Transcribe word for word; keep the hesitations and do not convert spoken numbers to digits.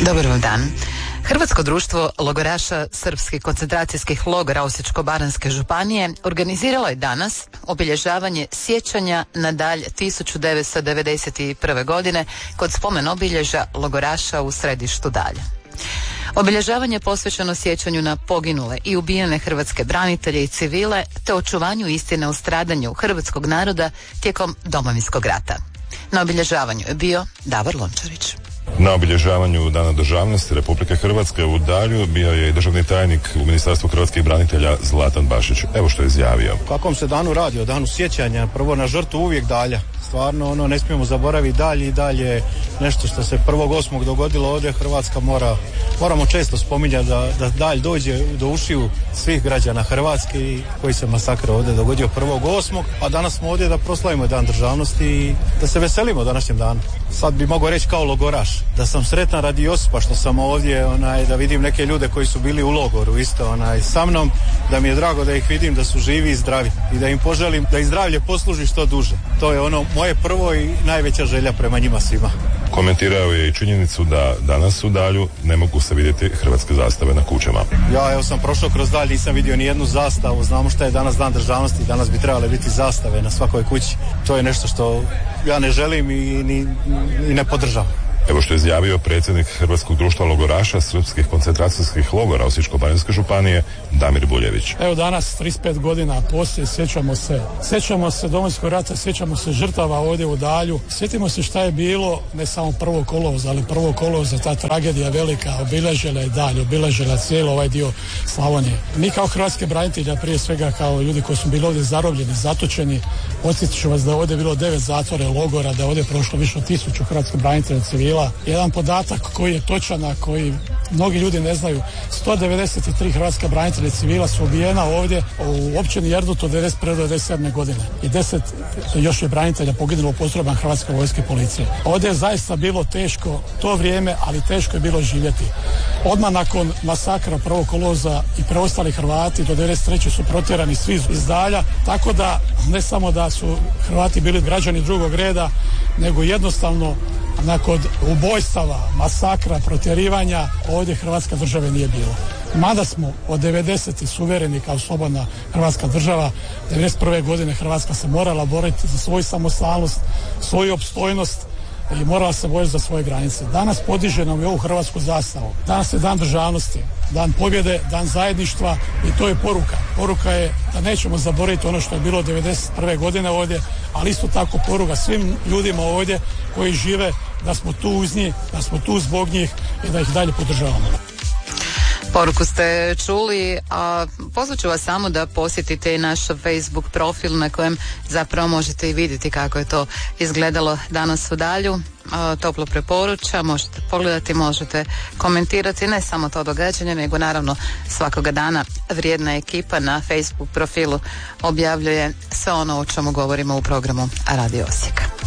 Dobar vam dan. Hrvatsko društvo logoraša srpskih koncentracijskih logora Osječko-baranjske županije organiziralo je danas obilježavanje sjećanja na dalj tisuću devetsto devedeset prve. godine kod spomen obilježja logoraša u središtu Dalja. Obilježavanje posvećeno sjećanju na poginule i ubijene hrvatske branitelje i civile te očuvanju istine o stradanju hrvatskog naroda tijekom Domovinskog rata. Na obilježavanju je bio Davor Lončarić. Na obilježavanju Dana državnosti Republike Hrvatske u Dalju bio je i državni tajnik u Ministarstvu hrvatskih branitelja Zlatan Bašić. Evo što je izjavio. Kakvom se danu radi? O danu sjećanja, prvo na žrtvu uvijek Dalja. Stvarno, ono, ne smijemo zaboraviti Dalj i dalje nešto što se prvog osmog dogodilo ovdje. Hrvatska mora, moramo često spominjati da, da Dalj dođe do ušiju svih građana Hrvatske i koji se masakr ovdje dogodio prvog osmog, a danas smo ovdje da proslavimo Dan državnosti i da se veselimo današnjem danu. Sad bi mogao reći kao logoraš, da sam sretan radi Josipa što sam ovdje, onaj, da vidim neke ljude koji su bili u logoru isto onaj, sa mnom, da mi je drago da ih vidim da su živi i zdravi i da im poželim da i zdravlje posluži što duže. To je ono moje prvo i najveća želja prema njima svima. Komentirao je i činjenicu da danas u Dalju ne mogu se vidjeti hrvatske zastave na kućama. Ja evo sam prošao kroz Dalj, nisam vidio ni jednu zastavu, znamo šta je danas Dan državnosti, danas bi trebale biti zastave na svakoj kući. To je nešto što ja ne želim i, ni, i ne podržavam. Evo što je izjavio predsjednik Hrvatskog društva logoraša srpskih koncentracijskih logora Osječko-baranjske županije Damir Buljević. Evo danas, trideset pet godina poslije, sjećamo se, sjećamo se Domovinskog rata, sjećamo se žrtava ovdje u Dalju. Sjetimo se šta je bilo, ne samo prvog kolovoza, ali prvog kolovoza, ta tragedija velika, obilježila je Dalj, obilježila cijelo ovaj dio Slavonije. Mi kao hrvatske branitelja, prije svega kao ljudi koji su bili ovdje zarobljeni, zatočeni, podsjetit ću vas da je ovdje bilo devet zatvora logora, da je ovdje prošlo više od tisuću hrvatskih branitelja civila. Jedan podatak koji je točan, a koji mnogi ljudi ne znaju, sto devedeset tri hrvatska branitelja civila su ubijena ovdje u općini Erdut od devedeset prve do devedeset sedme. godine i deset još je branitelja poginulo u postrojbama Hrvatske vojske i policije. Ovdje je zaista bilo teško to vrijeme, ali teško je bilo živjeti. Odmah nakon masakra prvog kolovoza i preostali Hrvati do devedeset treće su protjerani svi iz Dalja, tako da ne samo da su Hrvati bili građani drugog reda, nego jednostavno nakon ubojstava, masakra, protjerivanja, ovdje Hrvatska države nije bilo. Mada smo od devedesetih suvereni kao slobodna Hrvatska država, devedeset prve. godine Hrvatska se morala boriti za svoju samostalnost, svoju opstojnost i morala se boriti za svoje granice. Danas podiže nam i ovu hrvatsku zastavu. Danas je Dan državnosti, Dan pobjede, Dan zajedništva i to je poruka. Poruka je da nećemo zaboraviti ono što je bilo devedeset prve. godine ovdje, ali isto tako poruka svim ljudima ovdje koji žive da smo tu uz njih, da smo tu zbog njih i da ih dalje podržavamo. Poruku ste čuli, a pozvat ću vas samo da posjetite i naš Facebook profil na kojem zapravo možete i vidjeti kako je to izgledalo danas u Dalju. Toplo preporuča, možete pogledati, možete komentirati ne samo to događanje, nego naravno svakoga dana vrijedna ekipa na Facebook profilu objavljuje sve ono o čemu govorimo u programu Radio Osijeka.